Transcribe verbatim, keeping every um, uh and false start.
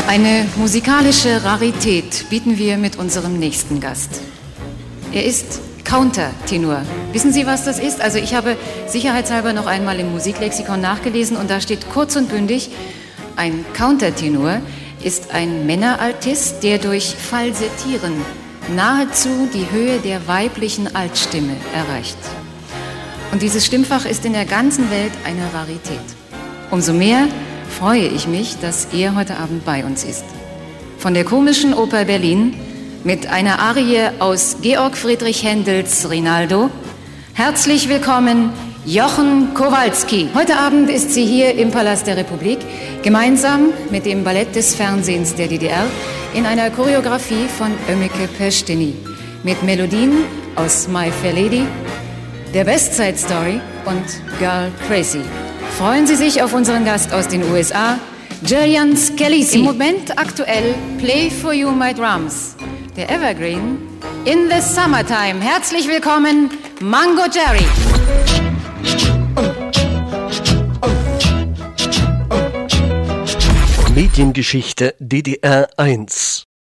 Eine musikalische Rarität bieten wir mit unserem nächsten Gast. Er ist Countertenor. Wissen Sie, was das ist? Also ich habe sicherheitshalber noch einmal im Musiklexikon nachgelesen und da steht kurz und bündig, ein Countertenor ist ein Männeraltist, der durch Falsettieren nahezu die Höhe der weiblichen Altstimme erreicht. Und dieses Stimmfach ist in der ganzen Welt eine Rarität. Umso mehr freue ich mich, dass er heute Abend bei uns ist. Von der Komischen Oper Berlin mit einer Arie aus Georg Friedrich Händels Rinaldo. Herzlich willkommen, Jochen Kowalski. Heute Abend ist sie hier im Palast der Republik, gemeinsam mit dem Ballett des Fernsehens der D D R in einer Choreografie von Ömeke Peschteny mit Melodien aus My Fair Lady, der West Side Story und Girl Crazy. Freuen Sie sich auf unseren Gast aus den U S A, Gillian Scalisi. Im Moment aktuell Play for You My Drums, der Evergreen in the Summertime. Herzlich willkommen, Mango Jerry. Mediengeschichte D D R eins